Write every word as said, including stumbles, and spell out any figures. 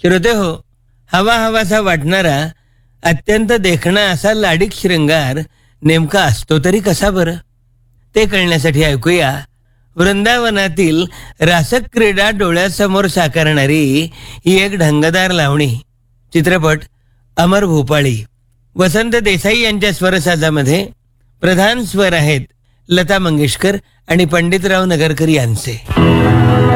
श्रोते हो, हवा हवासा वाटणारा अत्यंत देखणा असा लाडीक शृंगार नेमका असतो तरी कसा बरं, ते कळण्यासाठी ऐकूया वृंदावनातील रासक क्रीडा डोळ्यासमोर साकारणारी ही एक ढंगदार लावणी. चित्रपट अमर भूपाळी. वसंत देसाई यांच्या स्वरसाजामध्ये प्रधान स्वर आहेत लता मंगेशकर आणि पंडितराव नगरकर यांचे.